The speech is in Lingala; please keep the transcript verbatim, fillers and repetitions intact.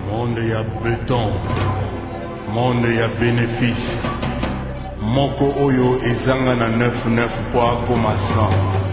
Monde ya béton, monde ya bénéfice. Moko oyo ezanga na neuf neuf po akoma cent.